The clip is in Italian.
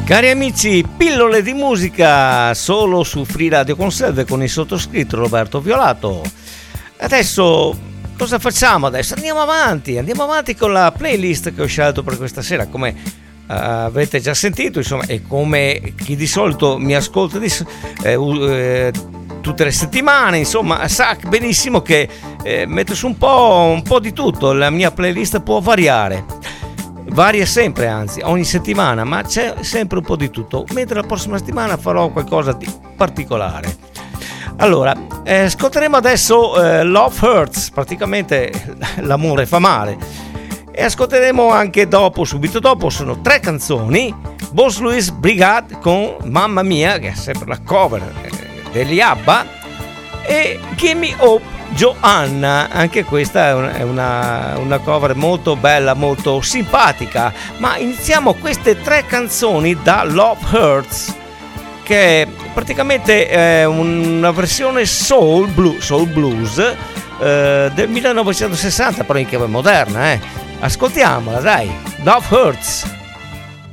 Cari amici, pillole di musica solo su Free Radio Conserve con il sottoscritto Roberto Violato. Adesso cosa facciamo? Adesso andiamo avanti con la playlist che ho scelto per questa sera. Come avete già sentito, insomma, e come chi di solito mi ascolta tutte le settimane, insomma, sa benissimo che metto su un po' di tutto. La mia playlist può variare. Varia sempre, anzi, ogni settimana, ma c'è sempre un po' di tutto, mentre la prossima settimana farò qualcosa di particolare. Allora, ascolteremo adesso Love Hurts, praticamente l'amore fa male, e ascolteremo anche subito dopo, sono 3 canzoni, Boss Louis Brigade con Mamma Mia, che è sempre la cover degli ABBA, e Gimme Hope Joanna, anche questa è una cover molto bella, molto simpatica. Ma iniziamo queste 3 canzoni da Love Hurts, che praticamente è una versione soul blues del 1960, però in chiave moderna. Ascoltiamola, dai, Love Hurts.